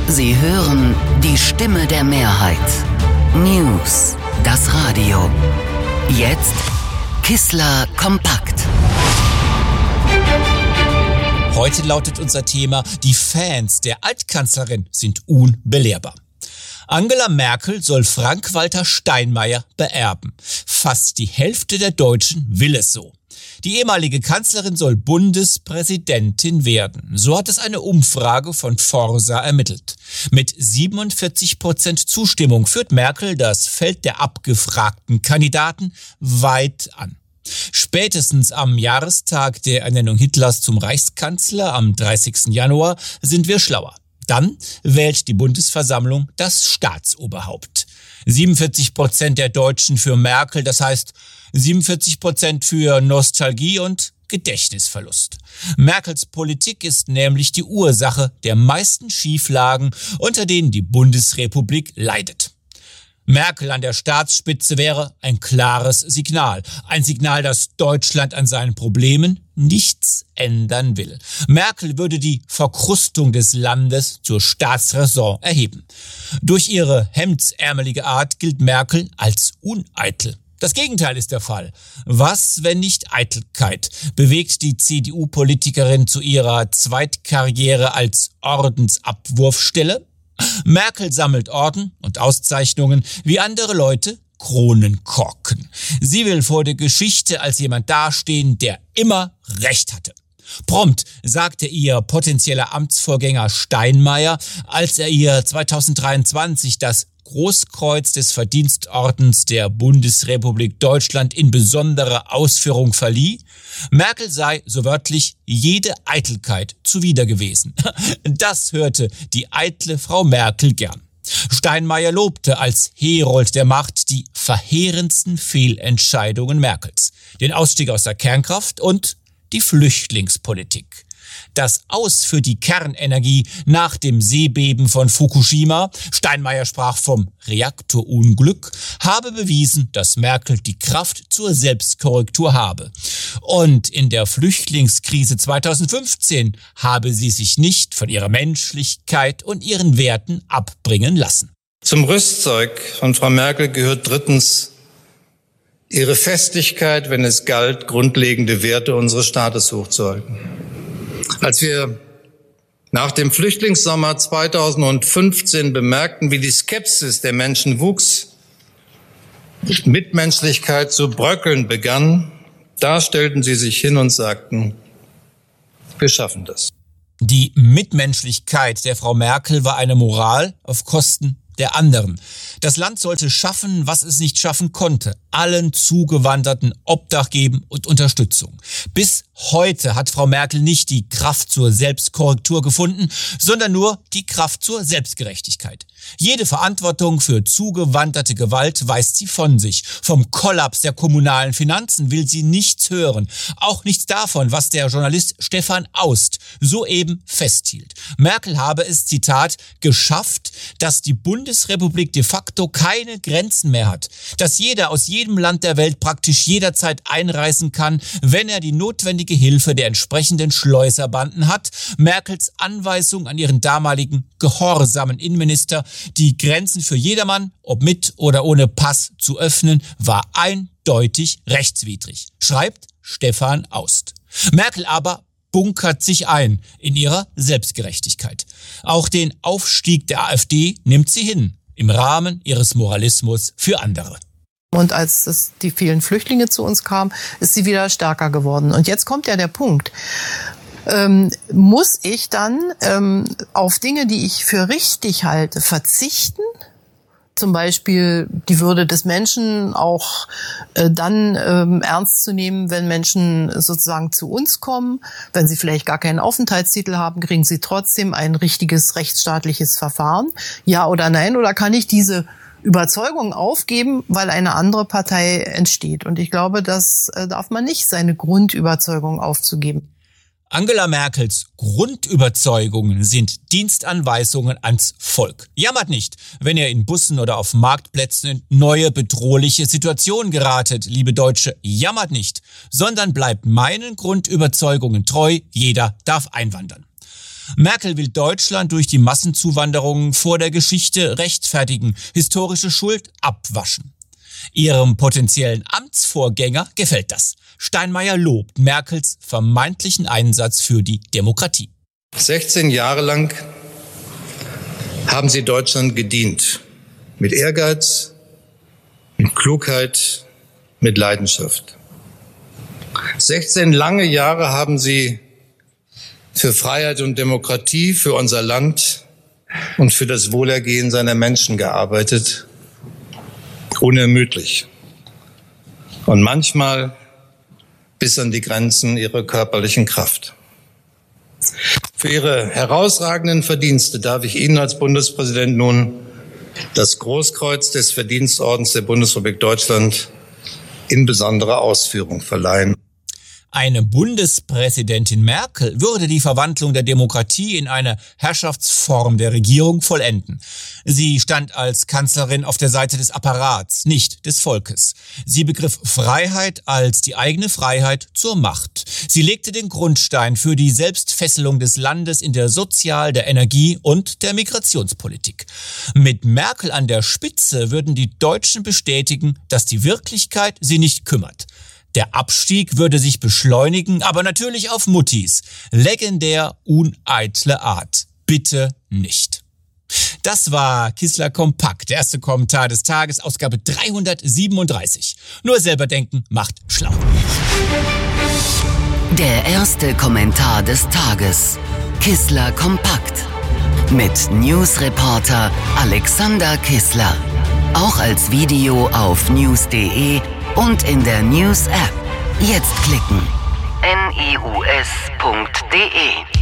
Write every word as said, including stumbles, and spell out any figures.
Sie hören die Stimme der Mehrheit. News, das Radio. Jetzt Kissler kompakt. Heute lautet unser Thema: Die Fans der Altkanzlerin sind unbelehrbar. Angela Merkel soll Frank-Walter Steinmeier beerben. Fast die Hälfte der Deutschen will es so. Die ehemalige Kanzlerin soll Bundespräsidentin werden. So hat es eine Umfrage von Forsa ermittelt. Mit siebenundvierzig Prozent Zustimmung führt Merkel das Feld der abgefragten Kandidaten weit an. Spätestens am Jahrestag der Ernennung Hitlers zum Reichskanzler am dreißigsten Januar sind wir schlauer. Dann wählt die Bundesversammlung das Staatsoberhaupt. siebenundvierzig Prozent der Deutschen für Merkel, das heißt siebenundvierzig Prozent für Nostalgie und Gedächtnisverlust. Merkels Politik ist nämlich die Ursache der meisten Schieflagen, unter denen die Bundesrepublik leidet. Merkel an der Staatsspitze wäre ein klares Signal. Ein Signal, dass Deutschland an seinen Problemen nichts ändern will. Merkel würde die Verkrustung des Landes zur Staatsräson erheben. Durch ihre hemdsärmelige Art gilt Merkel als uneitel. Das Gegenteil ist der Fall. Was, wenn nicht Eitelkeit, bewegt die C D U-Politikerin zu ihrer Zweitkarriere als Ordensabwurfstelle? Merkel sammelt Orden und Auszeichnungen, wie andere Leute Kronenkorken. Sie will vor der Geschichte als jemand dastehen, der immer Recht hatte. Prompt sagte ihr potenzieller Amtsvorgänger Steinmeier, als er ihr zweitausenddreiundzwanzig das Großkreuz des Verdienstordens der Bundesrepublik Deutschland in besonderer Ausführung verlieh, Merkel sei, so wörtlich, jede Eitelkeit zuwider gewesen. Das hörte die eitle Frau Merkel gern. Steinmeier lobte als Herold der Macht die verheerendsten Fehlentscheidungen Merkels, den Ausstieg aus der Kernkraft und die Flüchtlingspolitik. Das Aus für die Kernenergie nach dem Seebeben von Fukushima, Steinmeier sprach vom Reaktorunglück, habe bewiesen, dass Merkel die Kraft zur Selbstkorrektur habe. Und in der Flüchtlingskrise zweitausendfünfzehn habe sie sich nicht von ihrer Menschlichkeit und ihren Werten abbringen lassen. Zum Rüstzeug von Frau Merkel gehört drittens ihre Festigkeit, wenn es galt, grundlegende Werte unseres Staates hochzuhalten. Als wir nach dem Flüchtlingssommer zweitausendfünfzehn bemerkten, wie die Skepsis der Menschen wuchs, Mitmenschlichkeit zu bröckeln begann, da stellten sie sich hin und sagten, wir schaffen das. Die Mitmenschlichkeit der Frau Merkel war eine Moral auf Kosten der anderen. Das Land sollte schaffen, was es nicht schaffen konnte. Allen Zugewanderten Obdach geben und Unterstützung. Bis heute hat Frau Merkel nicht die Kraft zur Selbstkorrektur gefunden, sondern nur die Kraft zur Selbstgerechtigkeit. Jede Verantwortung für zugewanderte Gewalt weist sie von sich. Vom Kollaps der kommunalen Finanzen will sie nichts hören. Auch nichts davon, was der Journalist Stefan Aust soeben festhielt. Merkel habe es, Zitat, geschafft, dass die Bundesrepublik de facto keine Grenzen mehr hat. Dass jeder aus jedem Land der Welt praktisch jederzeit einreisen kann, wenn er die notwendige Hilfe der entsprechenden Schleuserbanden hat. Merkels Anweisung an ihren damaligen gehorsamen Innenminister, die Grenzen für jedermann, ob mit oder ohne Pass, zu öffnen, war eindeutig rechtswidrig, schreibt Stefan Aust. Merkel aber bunkert sich ein in ihrer Selbstgerechtigkeit. Auch den Aufstieg der AfD nimmt sie hin, im Rahmen ihres Moralismus für andere. Und als das, die vielen Flüchtlinge zu uns kamen, ist sie wieder stärker geworden. Und jetzt kommt ja der Punkt. Ähm, muss ich dann ähm, auf Dinge, die ich für richtig halte, verzichten? Zum Beispiel die Würde des Menschen auch äh, dann ähm, ernst zu nehmen, wenn Menschen sozusagen zu uns kommen. Wenn sie vielleicht gar keinen Aufenthaltstitel haben, kriegen sie trotzdem ein richtiges rechtsstaatliches Verfahren. Ja oder nein? Oder kann ich diese Überzeugung aufgeben, weil eine andere Partei entsteht? Und ich glaube, das äh, darf man nicht, seine Grundüberzeugung aufzugeben. Angela Merkels Grundüberzeugungen sind Dienstanweisungen ans Volk. Jammert nicht, wenn ihr in Bussen oder auf Marktplätzen in neue bedrohliche Situationen geratet, liebe Deutsche. Jammert nicht, sondern bleibt meinen Grundüberzeugungen treu. Jeder darf einwandern. Merkel will Deutschland durch die Massenzuwanderung vor der Geschichte rechtfertigen, historische Schuld abwaschen. Ihrem potenziellen Amtsvorgänger gefällt das. Steinmeier lobt Merkels vermeintlichen Einsatz für die Demokratie. sechzehn Jahre lang haben Sie Deutschland gedient. Mit Ehrgeiz, mit Klugheit, mit Leidenschaft. sechzehn lange Jahre haben Sie für Freiheit und Demokratie, für unser Land und für das Wohlergehen seiner Menschen gearbeitet. Unermüdlich. Und manchmal bis an die Grenzen Ihrer körperlichen Kraft. Für Ihre herausragenden Verdienste darf ich Ihnen als Bundespräsident nun das Großkreuz des Verdienstordens der Bundesrepublik Deutschland in besonderer Ausführung verleihen. Eine Bundespräsidentin Merkel würde die Verwandlung der Demokratie in eine Herrschaftsform der Regierung vollenden. Sie stand als Kanzlerin auf der Seite des Apparats, nicht des Volkes. Sie begriff Freiheit als die eigene Freiheit zur Macht. Sie legte den Grundstein für die Selbstfesselung des Landes in der Sozial-, der Energie- und der Migrationspolitik. Mit Merkel an der Spitze würden die Deutschen bestätigen, dass die Wirklichkeit sie nicht kümmert. Der Abstieg würde sich beschleunigen, aber natürlich auf Muttis legendär uneitle Art. Bitte nicht. Das war Kissler Kompakt, der erste Kommentar des Tages, Ausgabe dreihundertsiebenunddreißig. Nur selber denken macht schlau. Der erste Kommentar des Tages. Kissler Kompakt. Mit Newsreporter Alexander Kissler. Auch als Video auf news punkt de und in der News-App. Jetzt klicken. news punkt de